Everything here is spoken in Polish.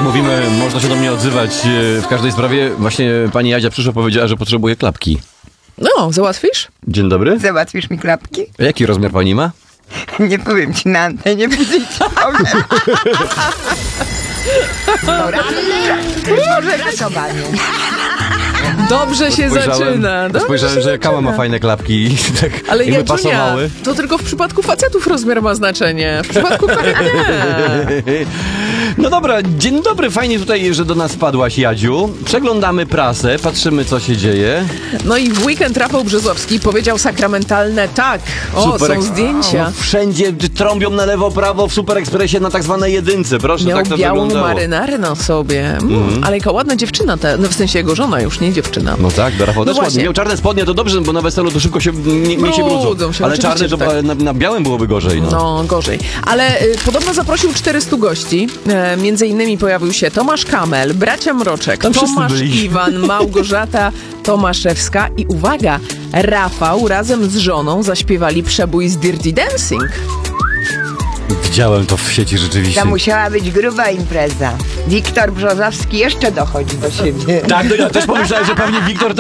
jak mówimy, można się do mnie odzywać w każdej sprawie. Właśnie pani Jadzia przyszła, powiedziała, że potrzebuje klapki. No, załatwisz? Dzień dobry. Załatwisz mi klapki? A jaki rozmiar pani ma? Nie powiem ci na antenie, później ci powiem. Może rysowanie. Dobrze się zaczyna. Dobrze Spojrzałem, się że Kała ma zaczyna. fajne klapki i tak Ale im by Jadziunia, pasowały. to tylko w przypadku facetów rozmiar ma znaczenie. W przypadku kobiet nie. No dobra, dzień dobry, fajnie tutaj, że do nas wpadłaś, Jadziu. Przeglądamy prasę, patrzymy, co się dzieje. No i w weekend Rafał Brzozowski powiedział sakramentalne tak. O, są zdjęcia. No, wszędzie trąbią na lewo, prawo, w Super Expressie na tak zwanej jedynce. Proszę, Miał tak to białą wyglądało. marynarę na sobie. Ale jaka ładna dziewczyna, no w sensie jego żona, już nie dziewczyna. No tak, do Rafał No też ładnie. właśnie. Miał czarne spodnie, to dobrze, bo na weselu to szybko się nie się brudzą. Brudzą się, Ale oczywiście, czarne to że tak. na białym byłoby gorzej. No. No, gorzej. Ale podobno zaprosił 400 gości. Między innymi pojawił się Tomasz Kamel, bracia Mroczek, Tam wszyscy Tomasz byli. Iwan, Małgorzata Tomaszewska i uwaga, Rafał razem z żoną zaśpiewali przebój z Dirty Dancing. Widziałem to w sieci rzeczywiście. To musiała być gruba impreza. Wiktor Brzozowski jeszcze dochodzi do siebie. Tak, no ja też pomyślałem, że pewnie Wiktor